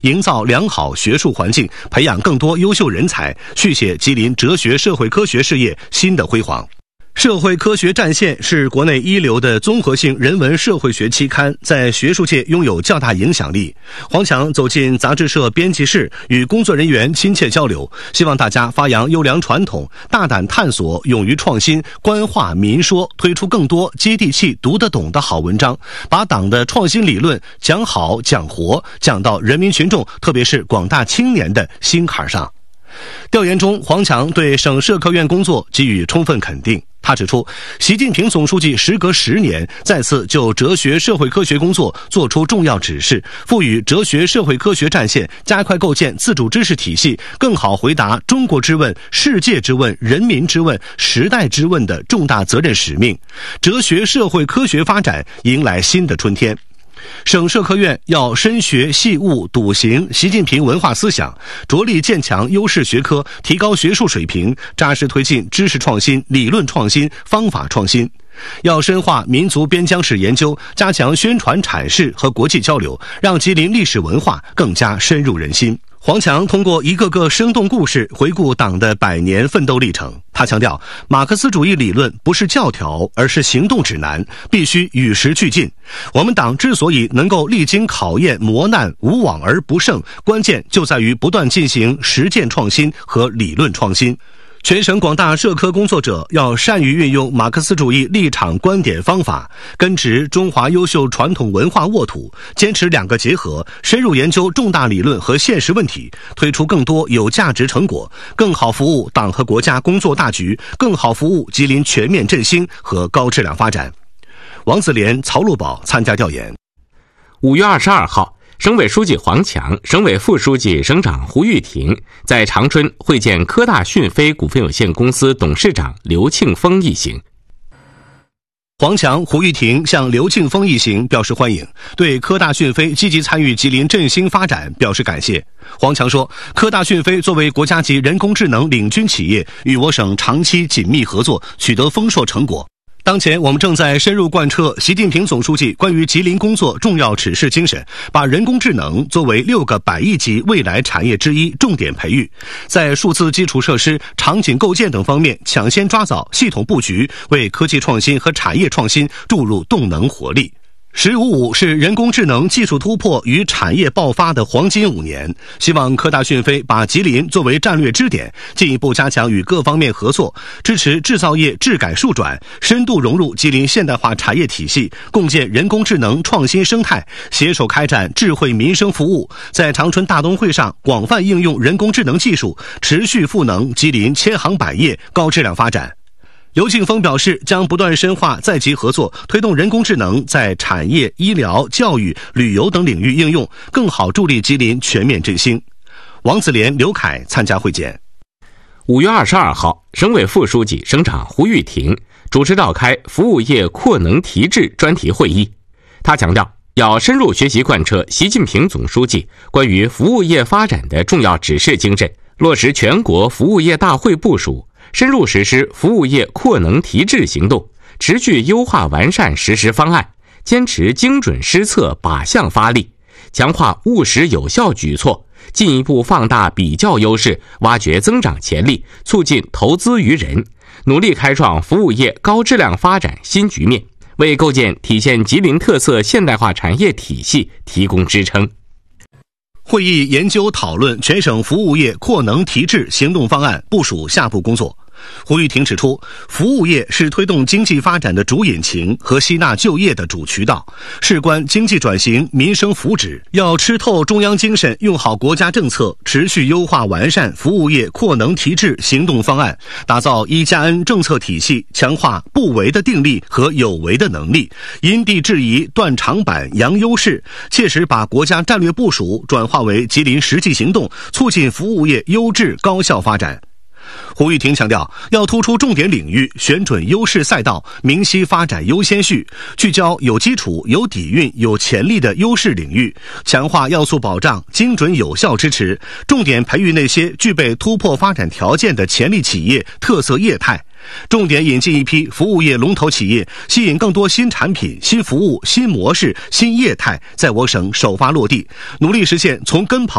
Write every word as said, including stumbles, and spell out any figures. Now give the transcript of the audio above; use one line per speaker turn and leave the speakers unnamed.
营造良好学术环境，培养更多优秀人才，续写吉林哲学社会科学事业新的辉煌。社会科学战线是国内一流的综合性人文社会学期刊，在学术界拥有较大影响力。黄强走进杂志社编辑室，与工作人员亲切交流，希望大家发扬优良传统，大胆探索，勇于创新，官话民说，推出更多接地气、读得懂的好文章，把党的创新理论讲好讲活，讲到人民群众，特别是广大青年的心坎上。调研中，黄强对省社科院工作给予充分肯定。他指出，习近平总书记时隔十年再次就哲学社会科学工作作出重要指示，赋予哲学社会科学战线加快构建自主知识体系，更好回答中国之问、世界之问、人民之问、时代之问的重大责任使命，哲学社会科学发展迎来新的春天。省社科院要深学细悟笃行习近平文化思想，着力建强优势学科，提高学术水平，扎实推进知识创新、理论创新、方法创新。要深化民族边疆史研究，加强宣传阐释和国际交流，让吉林历史文化更加深入人心。黄强通过一个个生动故事回顾党的百年奋斗历程。他强调，马克思主义理论不是教条，而是行动指南，必须与时俱进。我们党之所以能够历经考验磨难，无往而不胜，关键就在于不断进行实践创新和理论创新。全省广大社科工作者要善于运用马克思主义立场、观点、方法，根植中华优秀传统文化沃土，坚持两个结合，深入研究重大理论和现实问题，推出更多有价值成果，更好服务党和国家工作大局，更好服务吉林全面振兴和高质量发展。王子廉、曹路宝参加调研。
五月二十二号，省委书记黄强、省委副书记、省长胡玉婷在长春会见科大讯飞股份有限公司董事长刘庆峰一行。
黄强、胡玉婷向刘庆峰一行表示欢迎，对科大讯飞积极参与吉林振兴发展表示感谢。黄强说，科大讯飞作为国家级人工智能领军企业，与我省长期紧密合作，取得丰硕成果。当前我们正在深入贯彻习近平总书记关于吉林工作重要指示精神，把人工智能作为六个百亿级未来产业之一重点培育，在数字基础设施、场景构建等方面抢先抓早、系统布局，为科技创新和产业创新注入动能活力。十五五是人工智能技术突破与产业爆发的黄金五年，希望科大讯飞把吉林作为战略支点，进一步加强与各方面合作，支持制造业质改数转，深度融入吉林现代化产业体系，共建人工智能创新生态，携手开展智慧民生服务，在长春大冬会上广泛应用人工智能技术，持续赋能吉林千行百业高质量发展。刘庆峰表示，将不断深化在吉合作，推动人工智能在产业、医疗、教育、旅游等领域应用，更好助力吉林全面振兴。王子廉、刘凯参加会见。
五月二十二号，省委副书记、省长胡玉婷主持召开服务业扩能提质专题会议。他强调，要深入学习贯彻习近平总书记关于服务业发展的重要指示精神，落实全国服务业大会部署，深入实施服务业扩能提质行动，持续优化完善实施方案，坚持精准施策靶向发力，强化务实有效举措，进一步放大比较优势，挖掘增长潜力，促进投资于人，努力开创服务业高质量发展新局面，为构建体现吉林特色现代化产业体系提供支撑。
会议研究讨论全省服务业扩能提质行动方案，部署下步工作。胡玉婷指出，服务业是推动经济发展的主引擎和吸纳就业的主渠道，事关经济转型、民生福祉，要吃透中央精神，用好国家政策，持续优化完善服务业扩能提质行动方案，打造一加 N 政策体系，强化不为的定力和有为的能力，因地制宜，断长板，扬优势，切实把国家战略部署转化为吉林实际行动，促进服务业优质高效发展。胡玉婷强调，要突出重点领域，选准优势赛道，明晰发展优先序，聚焦有基础、有底蕴、有潜力的优势领域，强化要素保障，精准有效支持，重点培育那些具备突破发展条件的潜力企业、特色业态，重点引进一批服务业龙头企业，吸引更多新产品、新服务、新模式、新业态在我省首发落地，努力实现从根跑